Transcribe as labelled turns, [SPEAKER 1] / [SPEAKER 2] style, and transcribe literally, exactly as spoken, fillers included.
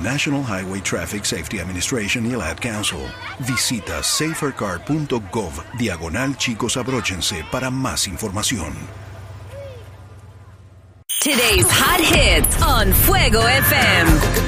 [SPEAKER 1] National Highway Traffic Safety Administration y el Ad Council. Visita safercar.gov diagonal chicos abróchense para más información.
[SPEAKER 2] Today's hot hits on Fuego F M.